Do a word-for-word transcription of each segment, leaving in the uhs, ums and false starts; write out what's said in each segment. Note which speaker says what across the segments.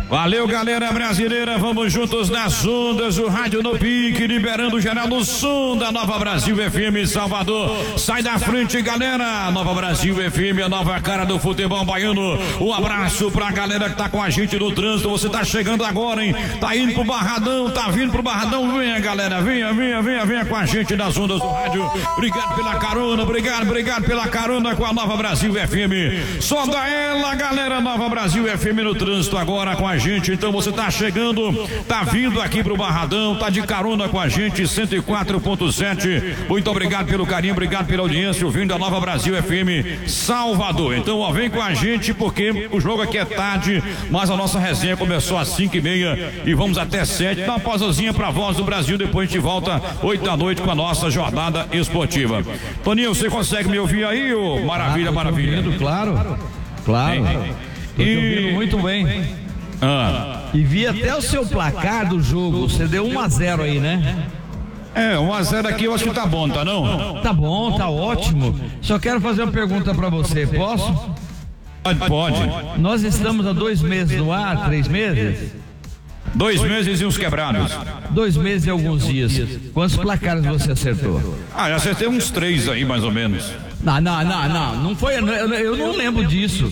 Speaker 1: Valeu, galera brasileira, vamos juntos nas ondas, o rádio no pique, liberando geral no som da Nova Brasil F M Salvador. Sai da frente, galera. Nova Brasil F M, a nova cara do futebol baiano. Um abraço pra galera que tá com a gente no trânsito. Você tá chegando agora, hein? Tá indo pro Barradão, tá vindo pro Barradão. Venha, galera, venha, venha, venha, venha com a gente nas ondas do rádio. Obrigado pela carona, obrigado, obrigado pela carona com a Nova Brasil F M. Só dá ela, galera, Nova Brasil F M no trânsito agora com a gente. Então você tá chegando, tá vindo aqui pro Barradão, tá de carona com a gente, cento e quatro ponto sete. Muito obrigado pelo carinho, obrigado pela audiência, ouvindo a Nova Brasil F M Salvador. Então, ó, vem com a gente porque o jogo aqui é tarde, mas a nossa resenha começou às cinco e meia e vamos até sete. Dá uma pausazinha pra Voz do Brasil, depois a gente volta oito da noite com a nossa jornada esportiva. Toninho, você consegue me ouvir aí, ô? Maravilha, ah, maravilha.
Speaker 2: Ouvindo, claro, claro. Tô te ouvindo muito bem.
Speaker 1: Ah.
Speaker 2: E vi até o seu placar do jogo. Você deu um a zero aí, né?
Speaker 1: É, um a zero aqui eu acho que tá bom, tá não?
Speaker 2: Tá bom, tá ótimo. Só quero fazer uma pergunta pra você, posso?
Speaker 1: Pode, pode.
Speaker 2: Nós estamos há dois meses no ar, três meses?
Speaker 1: Dois meses e uns quebrados.
Speaker 2: Dois meses e alguns dias. Quantos placares você acertou?
Speaker 1: Ah, eu acertei uns três aí, mais ou menos.
Speaker 2: Não, não, não, não. Não foi, eu não lembro disso.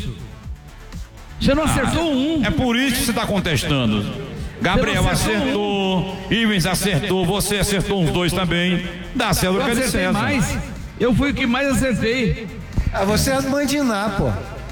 Speaker 2: Você não acertou ah, um.
Speaker 1: É por isso que você está contestando. Gabriel acertou, um. Ivens acertou, você acertou uns dois também. Dá certo o que ele
Speaker 2: acertei mais. Eu fui o que mais acertei.
Speaker 3: Ah, você é mandiná, pô.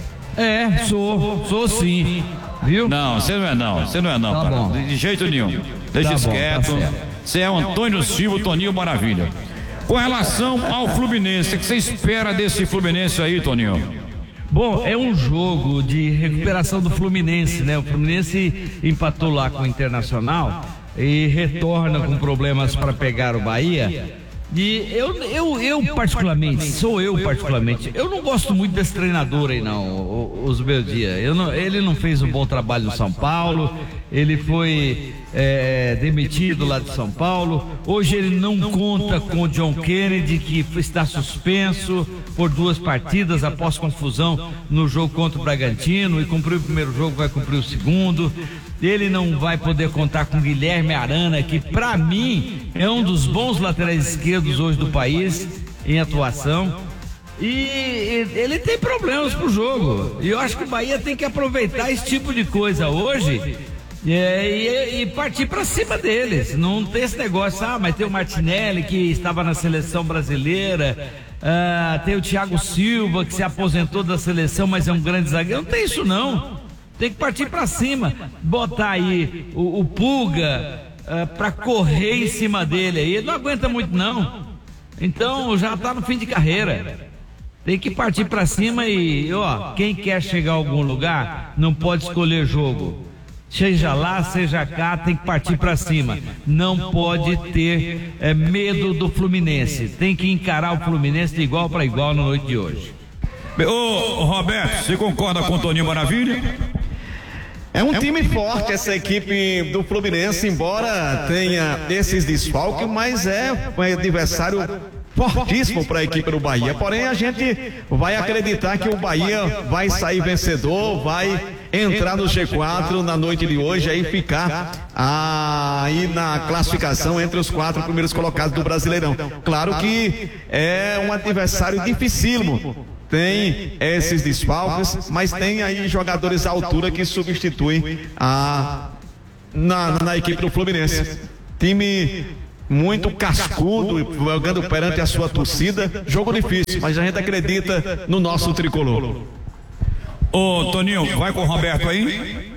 Speaker 2: É, sou, sou sim. Viu?
Speaker 1: Não, você não é não, você não é não,
Speaker 2: tá
Speaker 1: cara.
Speaker 2: Bom.
Speaker 1: De jeito nenhum. Deixa
Speaker 2: tá
Speaker 1: isso
Speaker 2: bom,
Speaker 1: quieto.
Speaker 2: Tá
Speaker 1: você é o Antônio Silva, Toninho Maravilha. Com relação ao Fluminense, o que você espera desse Fluminense aí, Toninho?
Speaker 2: Bom, é um jogo de recuperação do Fluminense, né? O Fluminense empatou lá com o Internacional e retorna com problemas para pegar o Bahia. E eu, eu, eu particularmente, sou eu particularmente, eu não gosto muito desse treinador aí não, os meus dias. Eu não, ele não fez um bom trabalho no São Paulo, ele foi é, demitido lá de São Paulo. Hoje ele não conta com o John Kennedy, que está suspenso por duas partidas após confusão no jogo contra o Bragantino, e cumpriu o primeiro jogo, vai cumprir o segundo. Ele não vai poder contar com Guilherme Arana, que para mim é um dos bons laterais esquerdos hoje do país em atuação. E ele tem problemas pro jogo. E eu acho que o Bahia tem que aproveitar esse tipo de coisa hoje é, e, e partir para cima deles. Não tem esse negócio, ah, mas tem o Martinelli que estava na seleção brasileira, ah, tem o Thiago Silva que se aposentou da seleção, mas é um grande zagueiro. Não tem isso não. Tem que partir para cima, botar aí o, o Pulga uh, para correr em cima dele aí. Ele não aguenta muito não. Então já tá no fim de carreira. Tem que partir para cima e, ó, quem quer chegar a algum lugar não pode escolher jogo. Seja lá, seja cá, tem que partir para cima. Não pode ter é, medo do Fluminense. Tem que encarar o Fluminense de igual para igual na noite de hoje.
Speaker 1: Ô, Roberto, você concorda com o Toninho Maravilha?
Speaker 3: É um time forte essa equipe do Fluminense, embora tenha esses desfalques, mas é um adversário fortíssimo para a equipe do Bahia. Porém, a gente vai acreditar que o Bahia vai sair vencedor, vai entrar no G quatro na noite de hoje e ficar aí na classificação entre os quatro primeiros colocados do Brasileirão. Claro que é um adversário dificílimo. Tem esses desfalques, mas tem aí jogadores à altura que substituem a, na, na equipe do Fluminense. Time muito cascudo, jogando perante a sua torcida. Jogo difícil, mas a gente acredita no nosso tricolor.
Speaker 1: Ô Toninho, vai com o Roberto aí?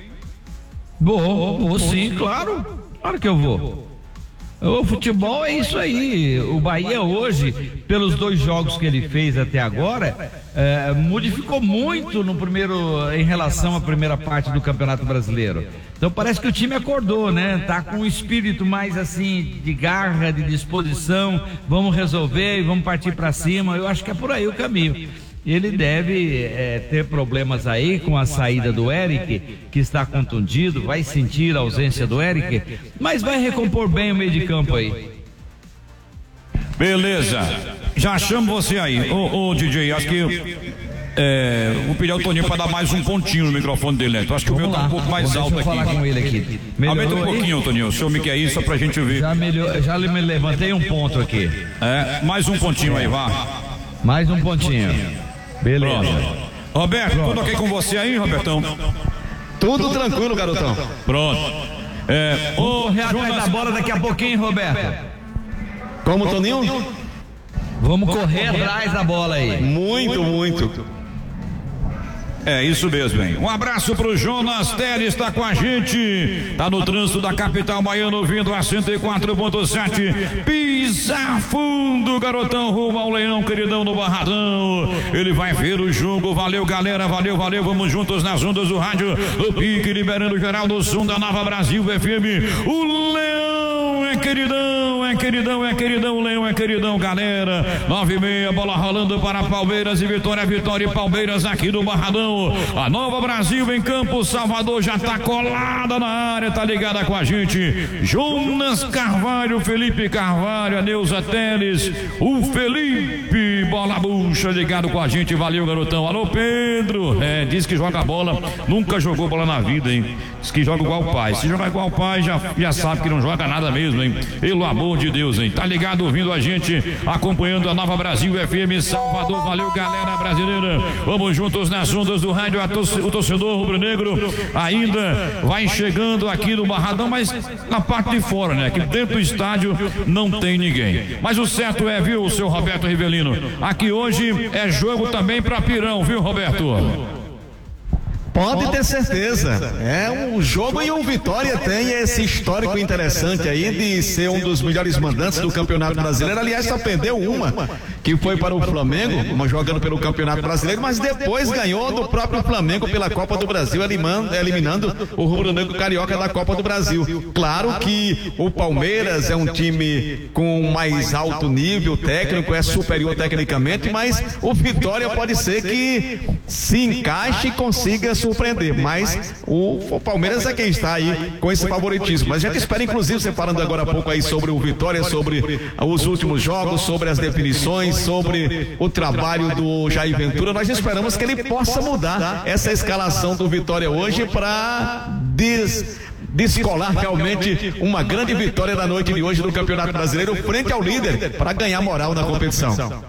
Speaker 2: Vou, vou sim, claro. Claro que eu vou. O futebol é isso aí. O Bahia hoje, pelos dois jogos que ele fez até agora, é, modificou muito no primeiro, em relação à primeira parte do Campeonato Brasileiro. Então parece que o time acordou, né? Tá com um espírito mais assim de garra, de disposição. Vamos resolver e vamos partir para cima. Eu acho que é por aí o caminho. Ele deve é, ter problemas aí com a saída do Eric, que está contundido, vai sentir a ausência do Eric, mas vai recompor bem o meio de campo aí.
Speaker 1: Beleza, já chamo você aí, ô, ô D J, acho que É, vou pedir ao Toninho para dar mais um pontinho no microfone dele, né? Eu acho que Vamos o meu tá um pouco mais alto aqui.
Speaker 2: Falar com ele aqui. Melhorou
Speaker 1: Aumenta um pouquinho,
Speaker 2: aí?
Speaker 1: Toninho, o seu mic aí, só pra gente ver.
Speaker 2: Já, melhor, já me levantei um ponto aqui.
Speaker 1: É, mais um pontinho aí, vá.
Speaker 2: Mais um pontinho. Beleza.
Speaker 1: Pronto. Roberto, Pronto. Tudo ok com você aí, Robertão?
Speaker 3: Tudo tranquilo, garotão.
Speaker 1: Pronto. É,
Speaker 2: Vamos correr atrás da bola daqui a pouquinho, Roberto.
Speaker 3: Como, Toninho?
Speaker 2: Vamos correr atrás da bola aí.
Speaker 3: Muito, muito.
Speaker 1: É isso mesmo, hein? Um abraço pro Jonas Teles, está com a gente. Tá no trânsito da capital baiana, vindo a cento e quatro ponto sete. Pisa fundo, garotão, rumo ao Leão, queridão, no Barradão. Ele vai ver o jogo. Valeu, galera. Valeu, valeu. Vamos juntos nas ondas do rádio. O pique liberando geral do som da Nova Brasil F M. O Leão é queridão, é queridão, é queridão. O Leão é queridão, galera. Nove e meia, bola rolando para Palmeiras e Vitória, Vitória e Palmeiras aqui no Barradão. A Nova Brasil em campo, Salvador já tá colada na área, tá ligada com a gente. Jonas Carvalho, Felipe Carvalho, a Neuza Teles, o Felipe Bola Bucha ligado com a gente. Valeu, garotão. Alô, Pedro. É, diz que joga bola, nunca jogou bola na vida, hein? Diz que joga igual o pai. Se jogar igual o pai, já, já sabe que não joga nada mesmo, hein? Pelo amor de Deus, hein? Tá ligado ouvindo a gente, acompanhando a Nova Brasil F M Salvador. Valeu, galera brasileira. Vamos juntos nas ondas do rádio. O torcedor rubro-negro ainda vai chegando aqui no Barradão, mas na parte de fora, né? Aqui dentro do estádio não tem ninguém. Mas o certo é, viu, o seu Roberto Rivelino? Aqui hoje é jogo também para Pirão, viu, Roberto?
Speaker 3: Pode ter certeza. É um jogo e o Vitória tem esse histórico interessante aí de ser um dos melhores mandantes do Campeonato Brasileiro. Aliás, só perdeu uma, que foi para o Flamengo, uma jogando pelo Campeonato Brasileiro, mas depois ganhou do próprio Flamengo pela Copa do Brasil, eliminando, eliminando o rubro-negro carioca da Copa do Brasil. Claro que o Palmeiras é um time com mais alto nível técnico, é superior tecnicamente, mas o Vitória pode ser que se encaixe e consiga surpreender, mas o, o Palmeiras é quem está aí com esse favoritismo. Mas a gente espera, inclusive, você falando agora há pouco aí sobre o Vitória, sobre os últimos jogos, sobre as definições, sobre o trabalho do Jair Ventura, nós esperamos que ele possa mudar essa escalação do Vitória hoje para des... descolar realmente uma grande vitória da noite de hoje do Campeonato Brasileiro frente ao líder para ganhar moral na competição.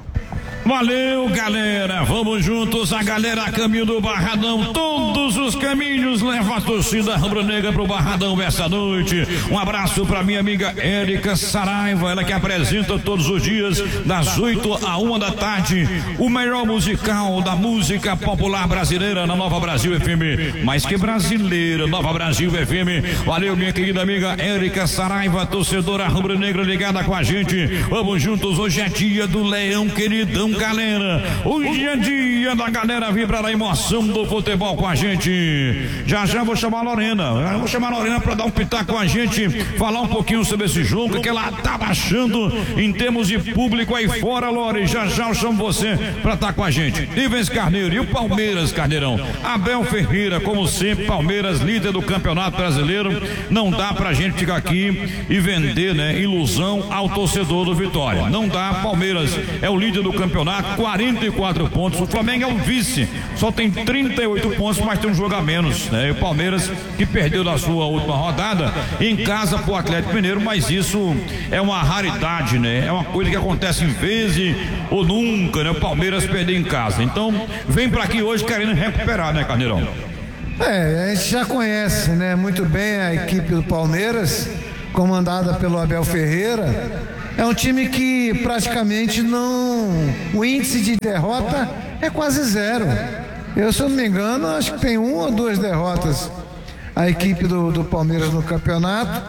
Speaker 1: Valeu, galera, vamos juntos, a galera a caminho do Barradão, todos os caminhos levam a torcida rubro-negra pro Barradão essa noite. Um abraço pra minha amiga Érica Saraiva, ela que apresenta todos os dias das oito a uma da tarde o melhor musical da música popular brasileira na Nova Brasil F M, mais que brasileira, Nova Brasil F M. Valeu, minha querida amiga Érica Saraiva, torcedora rubro-negra ligada com a gente. Vamos juntos, hoje é dia do Leão, queridão, galera. Hoje é dia da galera vibrar a emoção do futebol com a gente. Já já vou chamar a Lorena. Eu vou chamar a Lorena para dar um pitaco com a gente, falar um pouquinho sobre esse jogo que ela tá baixando em termos de público aí fora, Lore. Já já eu chamo você para estar tá com a gente. Ivens Carneiro e o Palmeiras, Carneirão. Abel Ferreira, como sempre, Palmeiras líder do Campeonato Brasileiro. Não dá pra gente ficar aqui e vender, né, ilusão ao torcedor do Vitória. Não dá. Palmeiras é o líder do campeonato, quarenta e quatro pontos. O Flamengo é o vice, só tem trinta e oito pontos, mas tem um jogo a menos, né? E o Palmeiras que perdeu na sua última rodada em casa pro Atlético Mineiro, mas isso é uma raridade, né? É uma coisa que acontece em vez ou nunca, né? O Palmeiras perder em casa. Então, vem pra aqui hoje querendo recuperar, né, Carneirão?
Speaker 4: É, a gente já conhece, né, muito bem a equipe do Palmeiras, comandada pelo Abel Ferreira. É um time que praticamente não... O índice de derrota é quase zero. Eu, se eu não me engano, acho que tem uma ou duas derrotas a equipe do, do Palmeiras no campeonato.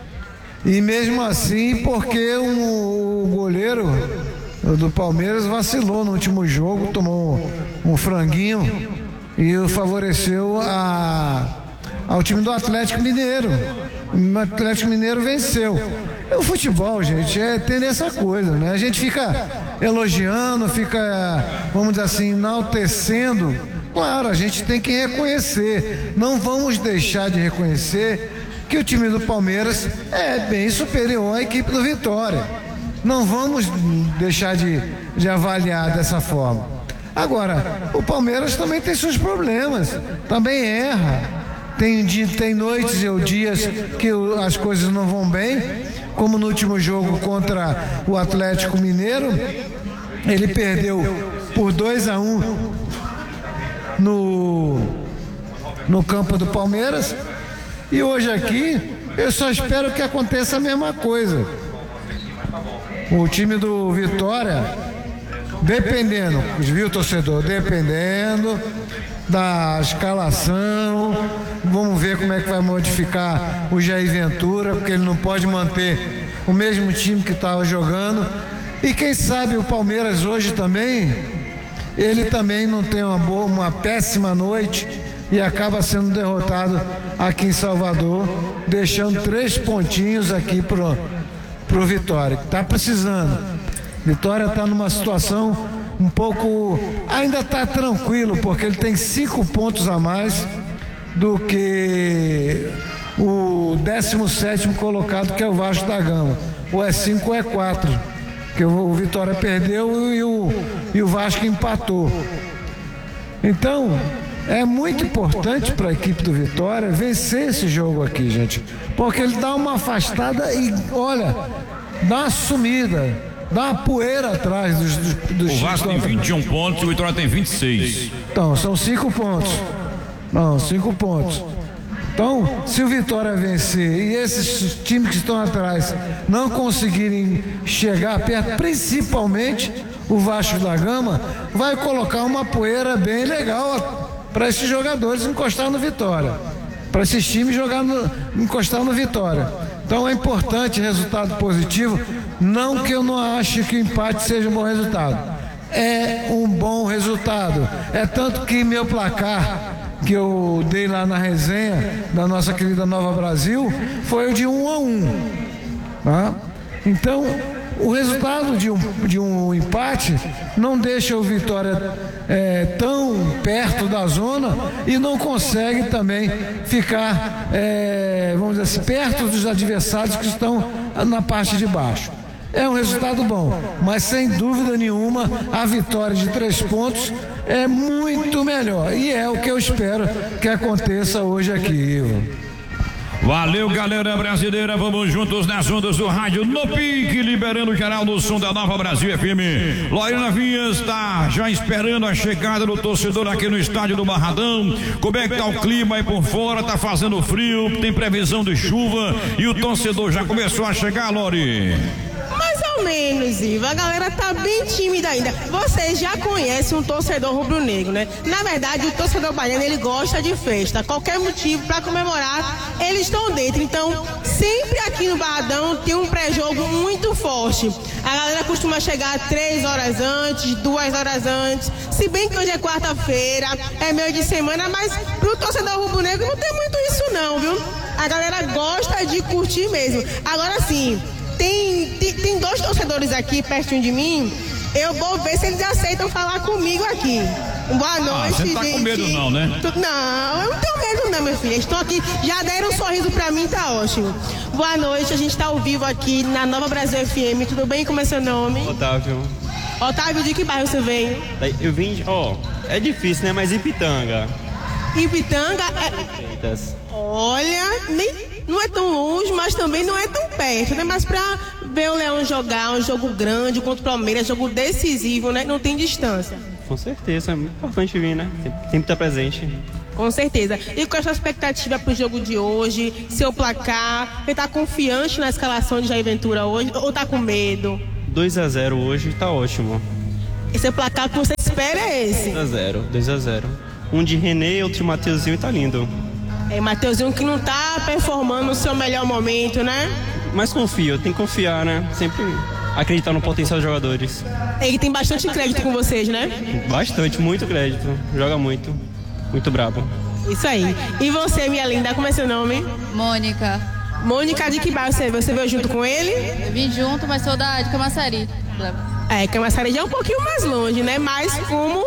Speaker 4: E mesmo assim, porque o, o goleiro do Palmeiras vacilou no último jogo, tomou um franguinho e favoreceu a, ao time do Atlético Mineiro. O Atlético Mineiro venceu. O futebol, gente, é ter essa coisa, né? A gente fica elogiando, fica, vamos dizer assim, enaltecendo. Claro, a gente tem que reconhecer. Não vamos deixar de reconhecer que o time do Palmeiras é bem superior à equipe do Vitória. Não vamos deixar de, de avaliar dessa forma. Agora, o Palmeiras também tem seus problemas, também erra. Tem, tem noites ou dias que as coisas não vão bem, como no último jogo contra o Atlético Mineiro, ele perdeu por dois a um no, no campo do Palmeiras, e hoje aqui eu só espero que aconteça a mesma coisa. O time do Vitória, dependendo, viu, torcedor, dependendo da escalação, vamos ver como é que vai modificar o Jair Ventura, porque ele não pode manter o mesmo time que estava jogando. E quem sabe o Palmeiras hoje também, ele também não tem uma boa, uma péssima noite e acaba sendo derrotado aqui em Salvador, deixando três pontinhos aqui pro, pro Vitória, que tá precisando. Vitória está numa situação um pouco, ainda está tranquilo, porque ele tem cinco pontos a mais do que o décimo sétimo colocado, que é o Vasco da Gama. Ou é cinco ou é quatro, que o Vitória perdeu e o, e o Vasco empatou. Então, é muito importante para a equipe do Vitória vencer esse jogo aqui, gente, porque ele dá uma afastada e, olha, dá uma sumida, dá uma poeira atrás dos, dos, dos
Speaker 1: O Vasco tem vinte e um pontos e o Vitória tem vinte e seis.
Speaker 4: Então, são cinco pontos. Não, cinco pontos. Então, se o Vitória vencer e esses times que estão atrás não conseguirem chegar perto, principalmente o Vasco da Gama, vai colocar uma poeira bem legal para esses jogadores encostar no Vitória, para esses times jogar no, encostar no Vitória. Então é importante resultado positivo, não que eu não ache que o empate seja um bom resultado. É um bom resultado. É tanto que meu placar que eu dei lá na resenha da nossa querida Nova Brasil foi o de um a um. Tá? Então, o resultado de um, de um empate não deixa o Vitória é, tão perto da zona e não consegue também ficar, é, vamos dizer assim, perto dos adversários que estão na parte de baixo. É um resultado bom, mas sem dúvida nenhuma a vitória de três pontos é muito melhor, e é o que eu espero que aconteça hoje aqui, Ivo.
Speaker 1: Valeu, galera brasileira, vamos juntos nas ondas do rádio no pique, liberando geral no som da Nova Brasil F M. Lorena Vinhas está já esperando a chegada do torcedor aqui no estádio do Barradão. Como é que tá o clima aí por fora? Tá fazendo frio, tem previsão de chuva e o torcedor já começou a chegar, Lori?
Speaker 5: Mais ou menos, Iva. A galera tá bem tímida ainda. Você já conhece um torcedor rubro-negro, né? Na verdade, o torcedor baiano, ele gosta de festa. Qualquer motivo para comemorar, eles estão dentro. Então, sempre aqui no Barradão tem um pré-jogo muito forte. A galera costuma chegar três horas antes, duas horas antes. Se bem que hoje é quarta-feira, é meio de semana, mas pro torcedor rubro-negro não tem muito isso não, viu? A galera gosta de curtir mesmo. Agora sim, Tem, tem, tem dois torcedores aqui pertinho de mim. Eu vou ver se eles aceitam falar comigo aqui. Boa noite,
Speaker 1: ah, você não tá
Speaker 5: gente.
Speaker 1: com medo não, né?
Speaker 5: Não, eu não tenho medo não, meu filho. Eles estão aqui, já deram um sorriso pra mim, tá ótimo. Boa noite, a gente tá ao vivo aqui na Nova Brasil F M. Tudo bem? Como é seu nome?
Speaker 6: Otávio.
Speaker 5: Otávio, de que bairro você veio?
Speaker 6: Eu vim, ó, oh, é difícil, né? Mas Ipitanga.
Speaker 5: Ipitanga é... Olha, nem... Não é tão longe, mas também não é tão perto, né? Mas pra ver o Leão jogar um jogo grande contra o Palmeiras, jogo decisivo, né? Não tem distância.
Speaker 6: Com certeza, é muito importante vir, né? Sempre estar presente.
Speaker 5: Com certeza. E qual é a sua expectativa pro jogo de hoje? Seu placar? Você tá confiante na escalação de Jair Ventura hoje ou tá com medo?
Speaker 6: dois a zero hoje tá ótimo.
Speaker 5: Esse placar que você espera é esse?
Speaker 6: dois a zero, dois a zero. Um de René, outro de Mateuzinho e tá lindo.
Speaker 5: É, Mateuzinho que não tá performando o seu melhor momento, né?
Speaker 6: Mas confio, tem que confiar, né? Sempre acreditar no potencial dos jogadores.
Speaker 5: Ele tem bastante crédito com vocês, né?
Speaker 6: Bastante, muito crédito. Joga muito, muito brabo.
Speaker 5: Isso aí. E você, minha linda, como é seu nome?
Speaker 7: Mônica.
Speaker 5: Mônica, de que bairro você veio? Você veio junto com ele?
Speaker 7: Eu vim junto, mas sou da, de Camaçari.
Speaker 5: É, Camaçari já é um pouquinho mais longe, né? Mas como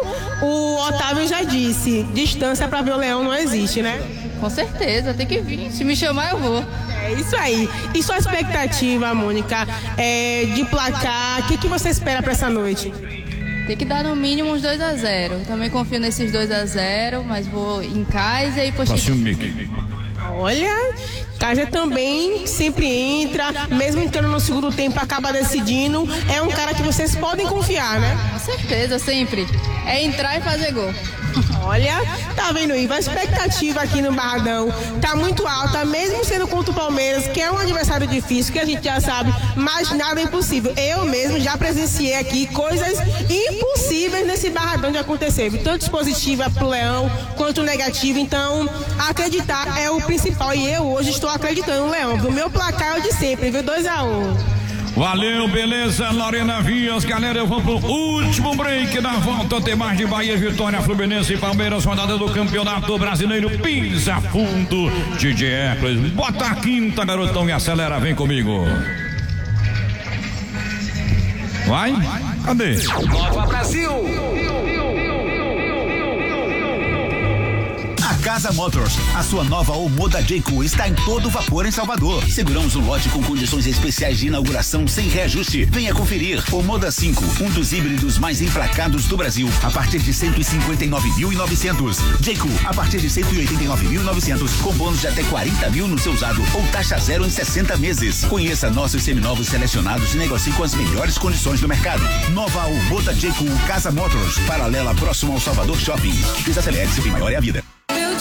Speaker 5: o Otávio já disse, distância para ver o Leão não existe, né?
Speaker 7: Com certeza, tem que vir. Se me chamar, eu vou.
Speaker 5: É isso aí. E sua expectativa, Mônica, é, de placar, o que, que você espera para essa noite?
Speaker 7: Tem que dar no mínimo uns dois a zero. Também confio nesses dois a zero, mas vou em casa e
Speaker 1: Próximo Mickey.
Speaker 5: Olha, Cásia também sempre entra, mesmo entrando no segundo tempo, acaba decidindo. É um cara que vocês podem confiar, né?
Speaker 7: Com certeza, sempre. É entrar e fazer gol.
Speaker 5: Olha, tá vendo, Iva? A expectativa aqui no Barradão tá muito alta, mesmo sendo contra o Palmeiras, que é um adversário difícil, que a gente já sabe, mas nada é impossível. Eu mesmo já presenciei aqui coisas impossíveis nesse Barradão de acontecer, tanto positiva pro Leão quanto negativa. Então, acreditar é o principal e eu hoje estou acreditando no Leão. Do meu placar é o de sempre, viu? dois a um.
Speaker 1: Valeu, beleza, Lorena Vias, galera, eu vou pro último break. Na volta tem mais de Bahia, Vitória, Fluminense e Palmeiras, rodada do Campeonato Brasileiro. Pisa fundo, D J Hércules, bota a quinta, garotão, e acelera, vem comigo. Vai, cadê?
Speaker 8: Nova Brasil. Casa Motors, a sua nova Omoda Jayco está em todo vapor em Salvador. Seguramos um lote com condições especiais de inauguração sem reajuste. Venha conferir. Omoda cinco, um dos híbridos mais emplacados do Brasil, a partir de cento e cinquenta e nove mil e novecentos. Jayco, a partir de cento e oitenta e nove mil e novecentos, com bônus de até quarenta mil no seu usado ou taxa zero em sessenta meses. Conheça nossos seminovos selecionados e negocie com as melhores condições do mercado. Nova Omoda Jayco Casa Motors, paralela próximo ao Salvador Shopping. Desacelere, seu bem maior é a vida.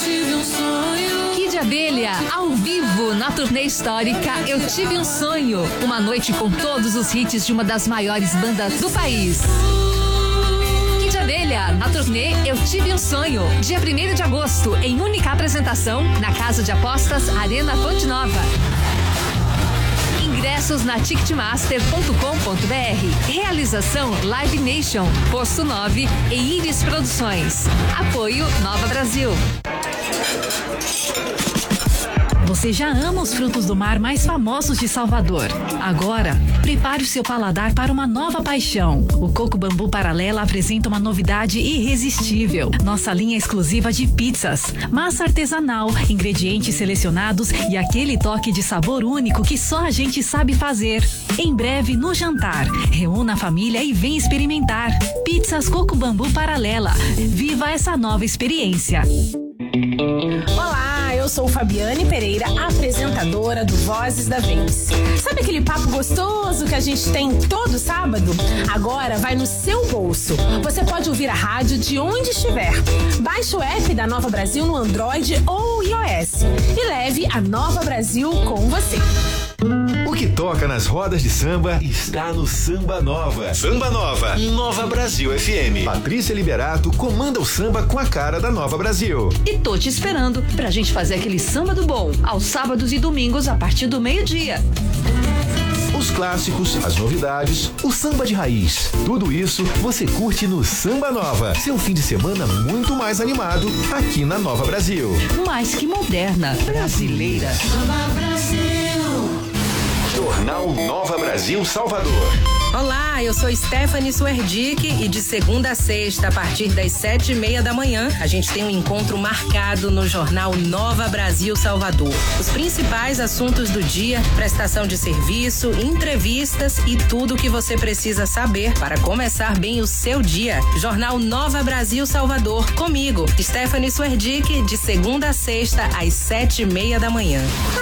Speaker 9: Kid Abelha, ao vivo, na turnê histórica Eu Tive um Sonho. Uma noite com todos os hits de uma das maiores bandas do país. Kid Abelha, na turnê Eu Tive um Sonho. Dia primeiro de agosto, em única apresentação, na Casa de Apostas Arena Fonte Nova. Ingressos na ticketmaster ponto com ponto br. Realização Live Nation, Posto nove e Iris Produções. Apoio Nova Brasil. Você já ama os frutos do mar mais famosos de Salvador. Agora, prepare o seu paladar para uma nova paixão. O Coco Bambu Paralela apresenta uma novidade irresistível. Nossa linha exclusiva de pizzas. Massa artesanal, ingredientes selecionados e aquele toque de sabor único que só a gente sabe fazer. Em breve no jantar. Reúna a família e vem experimentar. Pizzas Coco Bambu Paralela. Viva essa nova experiência.
Speaker 10: Olá, eu sou Fabiane Pereira, apresentadora do Vozes da Vence. Sabe aquele papo gostoso que a gente tem todo sábado? Agora vai no seu bolso. Você pode ouvir a rádio de onde estiver. Baixe o app da Nova Brasil no Android ou iOS e leve a Nova Brasil com você.
Speaker 11: O que toca nas rodas de samba está no Samba Nova. Samba Nova, Nova Brasil F M. Patrícia Liberato comanda o samba com a cara da Nova Brasil.
Speaker 9: E tô te esperando pra gente fazer aquele samba do bom, aos sábados e domingos a partir do meio-dia.
Speaker 11: Os clássicos, as novidades, o samba de raiz. Tudo isso você curte no Samba Nova. Seu fim de semana muito mais animado aqui na Nova Brasil.
Speaker 9: Mais que moderna, brasileira.
Speaker 11: Nova Brasil. Jornal Nova Brasil Salvador.
Speaker 10: Olá, eu sou Stephanie Suerdick e de segunda a sexta, a partir das sete e meia da manhã, a gente tem um encontro marcado no Jornal Nova Brasil Salvador. Os principais assuntos do dia, prestação de serviço, entrevistas e tudo o que você precisa saber para começar bem o seu dia. Jornal Nova Brasil Salvador, comigo, Stephanie Suerdick, de segunda a sexta, às sete e meia da manhã.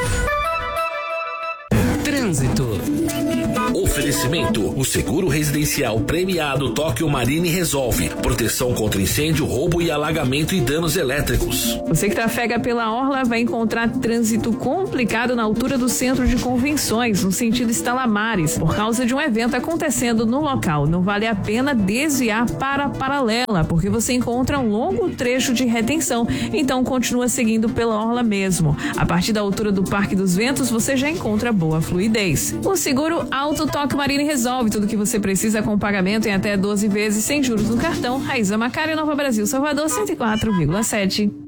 Speaker 8: Trânsito. Oferecimento: o seguro residencial premiado Tóquio Marine resolve. Proteção contra incêndio, roubo e alagamento e danos elétricos.
Speaker 12: Você que trafega pela Orla vai encontrar trânsito complicado na altura do centro de convenções, no sentido Estalamares, por causa de um evento acontecendo no local. Não vale a pena desviar para a Paralela, porque você encontra um longo trecho de retenção. Então continua seguindo pela Orla mesmo. A partir da altura do Parque dos Ventos, você já encontra boa fluidez. O seguro Auto Tóquio Marine resolve tudo que você precisa com pagamento em até doze vezes sem juros no cartão. Raíza Macari, Nova Brasil, Salvador, cento e quatro vírgula sete.